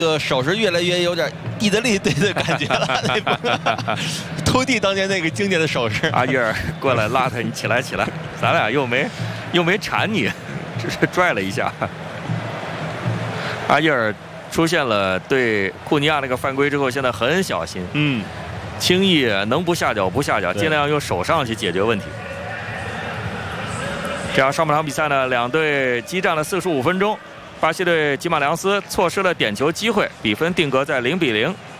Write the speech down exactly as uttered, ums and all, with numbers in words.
这个手势越来越有点意大利队的感觉了，托蒂当年那个经典的手势。 阿伊尔过来拉他，你起来起来，咱俩又没又没缠你，只是拽了一下。阿伊尔出现了对库尼亚那个犯规之后，现在很小心， 嗯， 轻易能不下脚不下脚，尽量用手上去解决问题。这样上半场比赛呢，两队激战了四十五分钟。巴西队吉马良斯错失了点球机会，比分定格在零比零。